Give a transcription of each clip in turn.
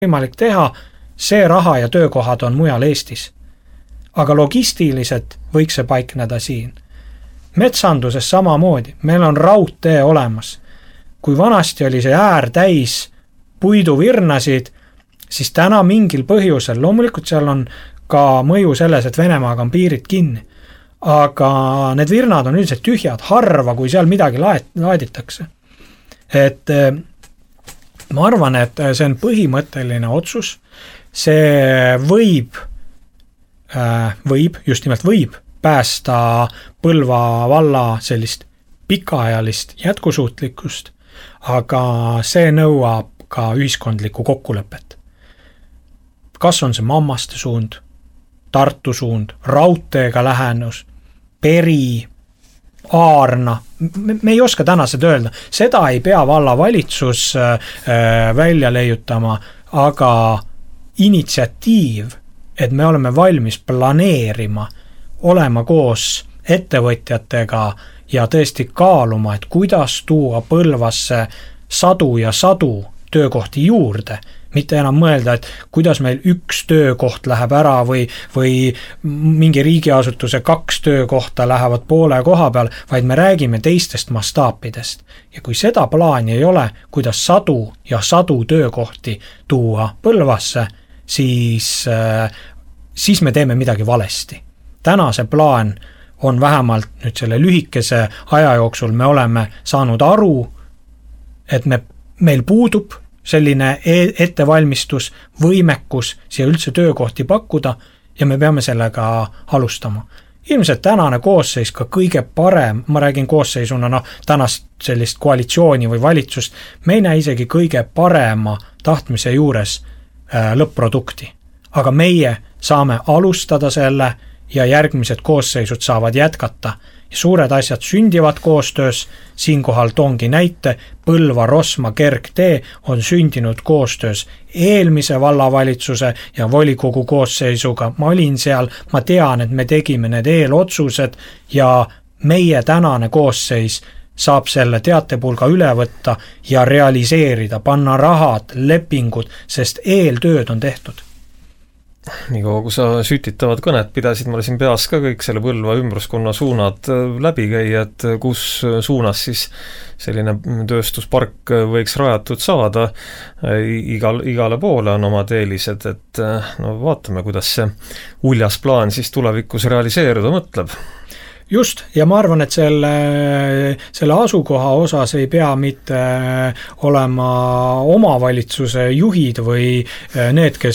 võimalik teha, see raha ja töökohad on mujal Eestis. Aga logistiliselt võiks see paikneda siin. Metsanduses samamoodi, meil on raudtee olemas. Kui vanasti oli see äär täis puiduvirnasid, siis täna mingil põhjusel, loomulikult seal on ka mõju selles, et Venemaaga on piirid kinni, aga need virnad on üldiselt tühjad, harva, kui seal midagi laaditakse. Et ma arvan, et see on põhimõtteline otsus, see võib, just nimelt võib päästa Põlva valla sellist pikaajalist jätkusuutlikkust, aga see nõuab ka ühiskondlikku kokkulepet. Kas on see Mammaste suund, Tartu suund, raudteega lähenus, Peri, Aarna, me ei oska täna seda öelda, seda ei pea valla valitsus välja leiutama, aga initsiatiiv, et me oleme valmis planeerima, olema koos ettevõtjatega ja tõesti kaaluma, et kuidas tuua Põlvasse sadu ja sadu töökohti juurde, mitte enam mõelda, et kuidas meil üks töökoht läheb ära või mingi riigiasutuse 2 töökohta lähevad poole koha peal, vaid me räägime teistest mastaapidest. Ja kui seda plaani ei ole, kuidas sadu ja sadu töökohti tuua Põlvasse, siis me teeme midagi valesti. Täna see plaan on vähemalt nüüd selle lühikese aja jooksul me oleme saanud aru, et meil puudub selline ettevalmistus, võimekus siia üldse töökohti pakkuda ja me peame sellega alustama. Ilmselt tänane koosseis ka kõige parem, ma räägin koosseisuna, tänast sellist koalitsiooni või valitsust, me ei näe isegi kõige parema tahtmise juures lõpp-produkti. Aga meie saame alustada selle ja järgmised koosseisud saavad jätkata. Ja suured asjad sündivad koostöös, siinkohal toongi näite, Põlva Rosma kergtee on sündinud koostöös eelmise vallavalitsuse ja volikogu koosseisuga. Ma olin seal, ma tean, et me tegime need eelotsused ja meie tänane koosseis saab selle teatepulga üle võtta ja realiseerida, panna rahad, lepingud, sest eeltööd on tehtud. Nii kaua, kui sa sütitavad kõnet pidasid, ma siin peas ka kõik selle Põlva ümbruskonna suunad läbi käia, et kus suunas siis selline tööstuspark võiks rajatud saada. Igale poole on omad eelised, et vaatame, kuidas see uljas plaan siis tulevikus realiseeruda mõtleb. Just, ja ma arvan, et selle asukoha osas ei pea mitte olema omavalitsuse juhid või need, kes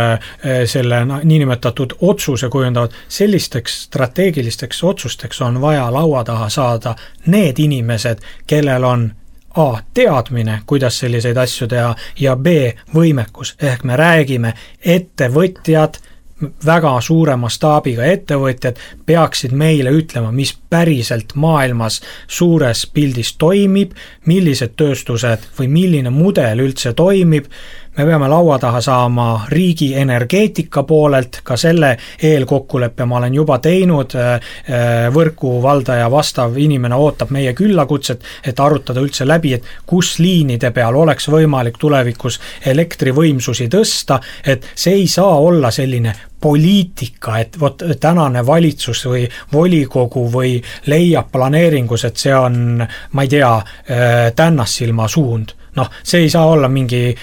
selle niinimetatud otsuse kujundavad. Sellisteks strateegilisteks otsusteks on vaja laua taha saada need inimesed, kellel on A. teadmine, kuidas selliseid asju teha ja B. võimekus. Ehk me räägime ettevõtjad, väga suure mastaabiga ettevõtjad peaksid meile ütlema, mis päriselt maailmas suures pildis toimib, millised tööstused või milline mudel üldse toimib. Me peame laua taha saama riigi energeetika poolelt, ka selle eelkokkuleppe ma olen juba teinud, võrku valdaja vastav inimene ootab meie küllakutset, et arutada üldse läbi, et kus liinide peal oleks võimalik tulevikus elektrivõimsusi tõsta, et see ei saa olla selline poliitika, et tänane valitsus või volikogu või leiab planeeringus, et see on, ma ei tea, Tännassilma suund. See ei saa olla mingi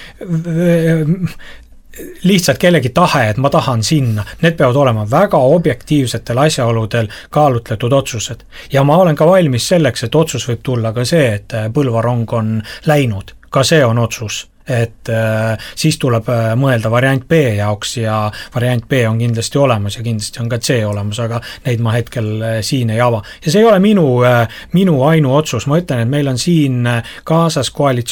lihtsalt kellegi tahe, et ma tahan sinna. Need peavad olema väga objektiivsetel asjaoludel kaalutletud otsused. Ja ma olen ka valmis selleks, et otsus võib tulla ka see, et Põlva rong on läinud. Ka see on otsus. Et siis tuleb mõelda variant B jaoks ja variant B on kindlasti olemas ja kindlasti on ka C olemas, aga neid ma hetkel siin ei ava. Ja see ei ole minu ainu otsus. Ma ütlen, et meil on siin kaasas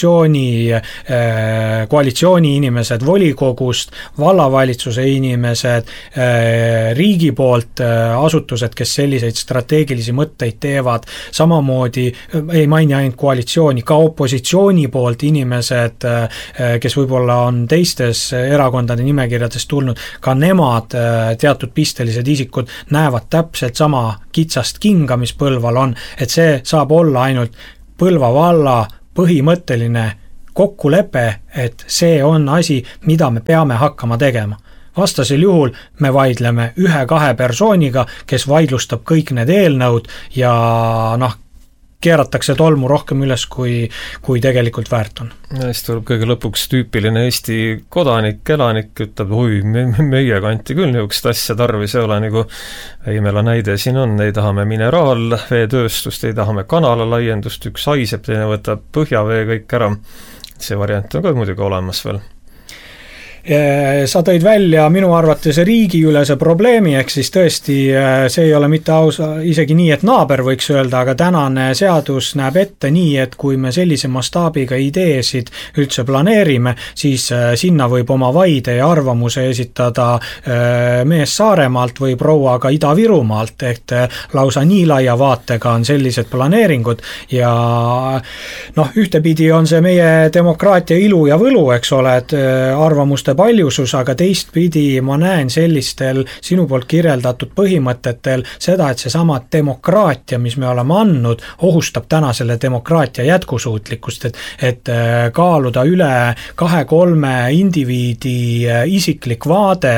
koalitsiooni inimesed volikogust, vallavalitsuse inimesed, riigi poolt asutused, kes selliseid strateegilisi mõtteid teevad, samamoodi ei maini ainult koalitsiooni, ka opositsiooni poolt inimesed, kes võib-olla on teistes erakondade nimekirjades tulnud, ka nemad teatud pistelised isikud näevad täpselt sama kitsast kinga, mis Põlval on, et see saab olla ainult Põlva valla põhimõtteline kokkulepe, et see on asi, mida me peame hakkama tegema. Vastasel juhul me vaidleme 1-2 persooniga, kes vaidlustab kõik need eelnõud ja keeratakse tolmu rohkem üles, kui tegelikult väärt on. Siis tuleb kõige lõpuks tüüpiline Eesti kodanik, elanik, ütleb, oi, meie kanti küll niisugust asja tarvis ei ole, nagu Imela näide siin on, ei tahame mineraalveetööstust, ei tahame kanala laiendust, üks haiseb, teine võtab põhjavee kõik ära. See variant on ka muidugi olemas veel. Sa tõid välja minu arvates riigiülese probleemi, ehk siis tõesti see ei ole mitte isegi nii, et naaber võiks öelda, aga tänane seadus näeb ette nii, et kui me sellise mastaabiga ideesid üldse planeerime, siis sinna võib oma vaide ja arvamuse esitada mees Saaremaalt või proua ka Ida-Virumaalt, ehk lausa nii laia vaatega on sellised planeeringud ja ühtepidi on see meie demokraatia ilu ja võlu, eks ole, et arvamuste paljusus, aga teistpidi ma näen sellistel sinu poolt kirjeldatud põhimõtetel seda, et seesama demokraatia, mis me oleme andnud, ohustab täna selle demokraatia jätkusuutlikkust, et kaaluda üle 2-3 indiviidi isiklik vaade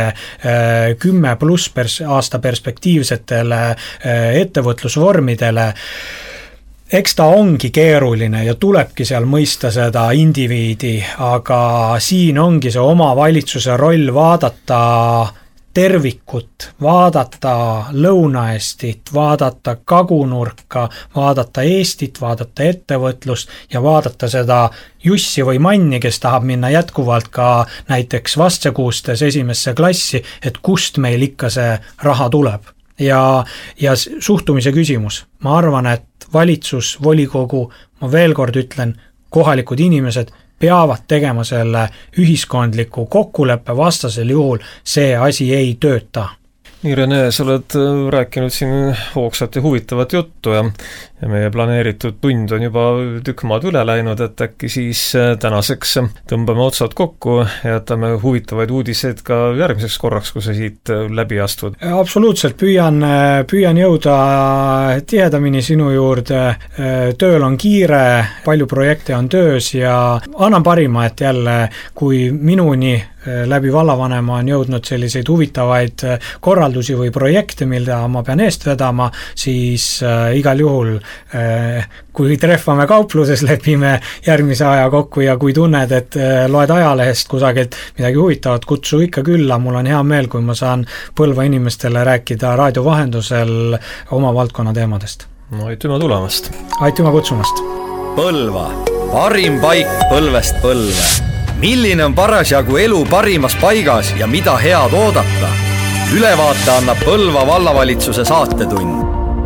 10+ aasta perspektiivsetele ettevõtlusvormidele. Eks ta ongi keeruline ja tulebki seal mõista seda indiviidi, aga siin ongi see oma valitsuse roll vaadata tervikut, vaadata Lõuna-Eestit, vaadata Kagunurka, vaadata Eestit, vaadata ettevõtlust ja vaadata seda Jussi või Manni, kes tahab minna jätkuvalt ka näiteks vastsekoostes 1. klassi, et kust meil ikka see raha tuleb. Ja suhtumise küsimus. Ma arvan, et valitsus, volikogu, ma veel kord ütlen, kohalikud inimesed peavad tegema selle ühiskondliku kokkuleppe, vastasel juhul see asi ei tööta. Nii, Rene, sa oled rääkinud siin hoogsat ja huvitavat juttu ja meie planeeritud tund on juba tükk maad üle läinud, et äkki siis tänaseks tõmbame otsad kokku ja jätame huvitavaid uudiseid ka järgmiseks korraks, kui sa siit läbi astud. Absoluutselt, püüan jõuda tihedamini sinu juurde, tööl on kiire, palju projekte on töös ja annan parima, et jälle kui minuni läbi vallavanema on jõudnud selliseid huvitavaid korraldusi või projekte, mida ma pean eest vedama, siis igal juhul kui trehvame kaupluses, lepime järgmise aja kokku ja kui tunned, et loed ajalehest kusagilt midagi huvitavat, kutsu ikka külla, mul on hea meel, kui ma saan Põlva inimestele rääkida raadio vahendusel oma valdkonna teemadest. No aitüma tulemast. Aitüma kutsumast. Põlva, parim paik põlvest põlve. Milline on parasjagu elu parimas paigas ja mida head oodata? Ülevaate annab Põlva vallavalitsuse saatetund.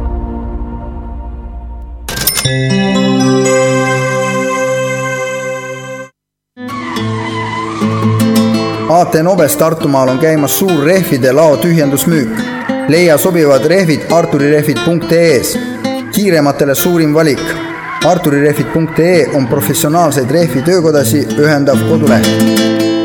AT Nobes Tartumaal on käimas suur rehvide lao tühjendusmüük. Leia sobivad rehvid arturirehvid.ee-s. Kiirematele suurim valik. arturirehvid.ee on professionaalseid rehvi töökodasi ühendav koduleht.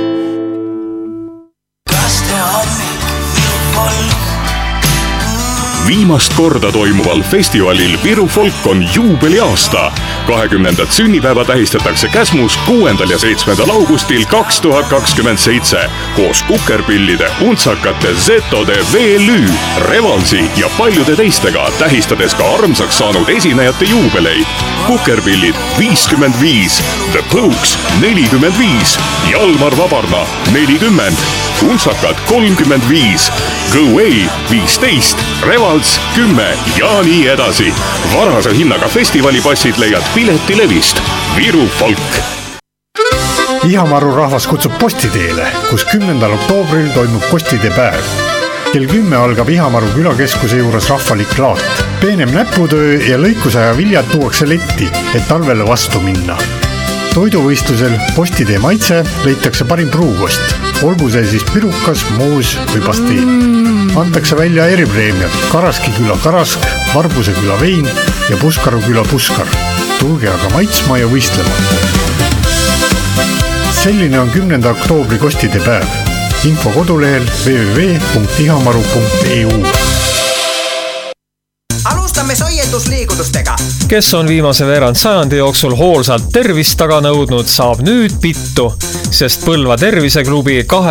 Viimast korda toimuval festivalil Viru Folk on juubeliaasta. 20. sünnipäeva tähistatakse Käsmus 6. ja 7. augustil 2027 koos kukerpillide, untsakate, zetode, VLÜ, Revalsi ja paljude teistega, tähistades ka armsaks saanud esinejate juubeleid. Kukerpillid 55, The Pokes 45, Jalmar Vabarna 40, untsakad 35, Go Away 15, Revals 10 ja nii edasi. Varase hinnaga festivalipassid leiad Piletilevist. Viru Folk. Ihamaru rahvas kutsub postiteele, kus 10. oktoobril toimub postideepäev. Kell 10 algab Ihamaru külakeskuse juures rahvalik laat. Peenem näputöö ja lõikusaja viljad tuuakse letti, et talvele vastu minna. Toiduvõistlusel postitee maitse leitakse parim pruukost. Olgu see siis pirukas, moos või pasteen. Antakse välja eripreemiad Karaskiküla Karask, Varbuseküla Vein ja Puskaruküla Puskar. Tulge aga maitsma ja võistlema. Selline on 10. oktoobri kostide päev. Info kodulehel www.ihamaru.eu. Alustame soiendu liigutustega. Kes on viimase veerand sajandi jooksul hoolsalt tervist taga nõudnud, saab nüüd pittu, sest Põlva terviseklubi